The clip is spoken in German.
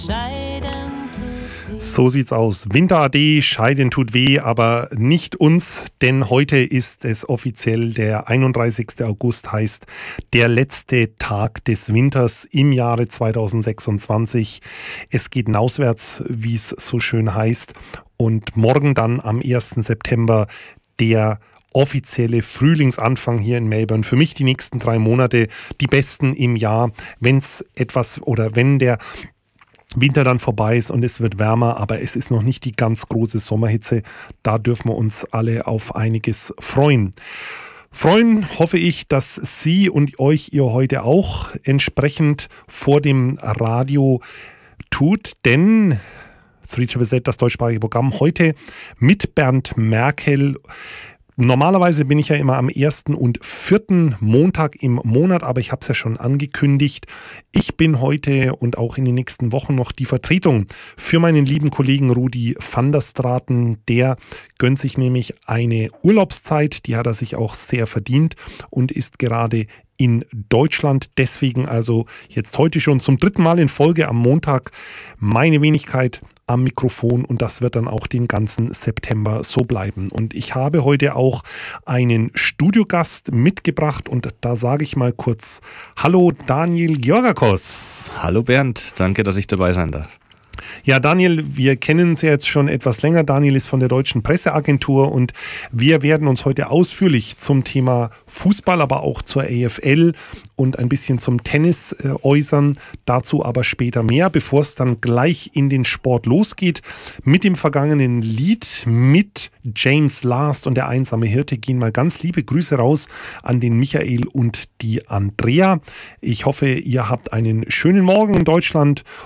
So sieht's aus. Winter AD, Scheiden tut weh, aber nicht uns, denn heute ist es offiziell der 31. August, heißt der letzte Tag des Winters im Jahre 2026. Es geht auswärts, wie es so schön heißt, und morgen dann am 1. September der offizielle Frühlingsanfang hier in Melbourne. Für mich die nächsten 3 Monate die besten im Jahr, wenn der Winter dann vorbei ist und es wird wärmer, aber es ist noch nicht die ganz große Sommerhitze. Da dürfen wir uns alle auf einiges freuen. Freuen hoffe ich, dass Sie und ihr heute auch entsprechend vor dem Radio tut, denn 3ZZZ, das deutschsprachige Programm, heute mit Bernd Merkel. Normalerweise bin ich ja immer am 1. und 4. Montag im Monat, aber ich habe es ja schon angekündigt. Ich bin heute und auch in den nächsten Wochen noch die Vertretung für meinen lieben Kollegen Rudi van der Straten. Der gönnt sich nämlich eine Urlaubszeit, die hat er sich auch sehr verdient und ist gerade in Deutschland. Deswegen also jetzt heute schon zum 3. Mal in Folge am Montag meine Wenigkeit am Mikrofon und das wird dann auch den ganzen September so bleiben. Und ich habe heute auch einen Studiogast mitgebracht und da sage ich mal kurz Hallo Daniel Georgakos. Hallo Bernd, danke, dass ich dabei sein darf. Ja, Daniel, wir kennen uns ja jetzt schon etwas länger. Daniel ist von der Deutschen Presseagentur und wir werden uns heute ausführlich zum Thema Fußball, aber auch zur AFL und ein bisschen zum Tennis äußern. Dazu aber später mehr, bevor es dann gleich in den Sport losgeht. Mit dem vergangenen Lied mit James Last und der einsame Hirte gehen mal ganz liebe Grüße raus an den Michael und die Andrea. Ich hoffe, ihr habt einen schönen Morgen in Deutschland